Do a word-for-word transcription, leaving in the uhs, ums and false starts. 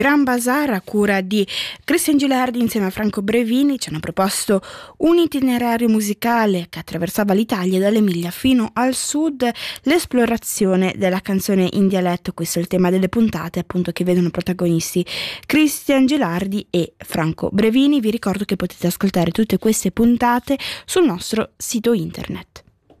Gran Bazar, a cura di Christian Gilardi insieme a Franco Brevini, ci hanno proposto un itinerario musicale che attraversava l'Italia dall'Emilia fino al sud, l'esplorazione della canzone in dialetto. Questo è il tema delle puntate, appunto, che vedono protagonisti Christian Gilardi e Franco Brevini. Vi ricordo che potete ascoltare tutte queste puntate sul nostro sito internet.